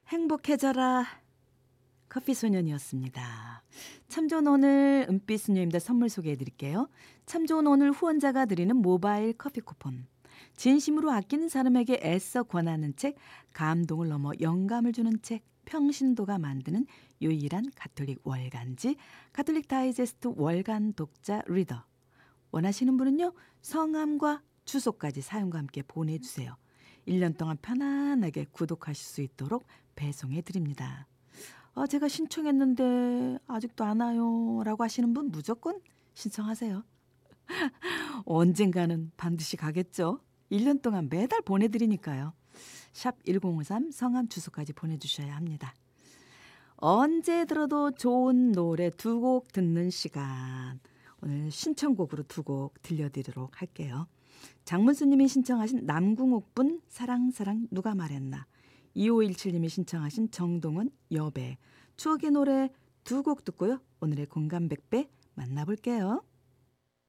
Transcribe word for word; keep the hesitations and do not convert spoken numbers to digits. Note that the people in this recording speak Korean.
행복해져라 커피소년이었습니다. 참 좋은 오늘 은빛 수녀님들 선물 소개해드릴게요. 참 좋은 오늘 후원자가 드리는 모바일 커피 쿠폰, 진심으로 아끼는 사람에게 애써 권하는 책, 감동을 넘어 영감을 주는 책, 평신도가 만드는 유일한 가톨릭 월간지 가톨릭 다이제스트 월간 독자 리더. 원하시는 분은요, 성함과 주소까지 사연과 함께 보내주세요. 일 년 동안 편안하게 구독하실 수 있도록 배송해 드립니다. 아, 제가 신청했는데 아직도 안 와요 라고 하시는 분 무조건 신청하세요. 언젠가는 반드시 가겠죠. 일 년 동안 매달 보내드리니까요. 샵 일공오삼 성함 주소까지 보내주셔야 합니다. 언제 들어도 좋은 노래 두 곡 듣는 시간. 오늘 신청곡으로 두 곡 들려드리도록 할게요. 장문수님이 신청하신 남궁옥분 사랑사랑 누가 말했나, 이오일칠님이 신청하신 정동원 여배, 추억의 노래 두 곡 듣고요. 오늘의 공감 백배 만나볼게요.